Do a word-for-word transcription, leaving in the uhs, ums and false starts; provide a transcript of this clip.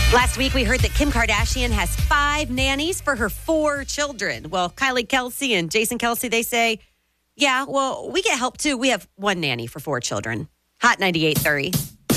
Last week, we heard that Kim Kardashian has five nannies for her four children. Well, Kylie Kelsey and Jason Kelsey, they say, yeah, well, we get help too. We have one nanny for four children. Hot ninety-eight point three.